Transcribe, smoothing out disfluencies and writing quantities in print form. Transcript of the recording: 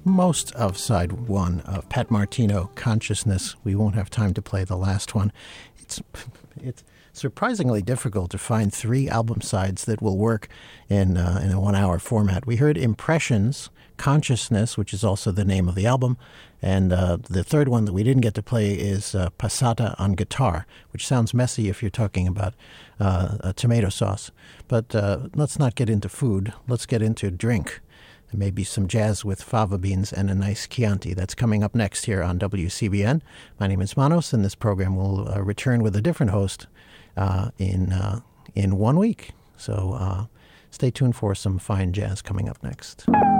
most of side one of Pat Martino, Consciousness. We won't have time to play the last one. It's surprisingly difficult to find 3 album sides that will work in a 1-hour format. We heard Impressions, Consciousness, which is also the name of the album, and the third one that we didn't get to play is Passata on guitar, which sounds messy if you're talking about a tomato sauce. But let's not get into food. Let's get into drink. And maybe some jazz with fava beans and a nice Chianti. That's coming up next here on WCBN. My name is Manos, and this program will return with a different host in 1 week. So stay tuned for some fine jazz coming up next.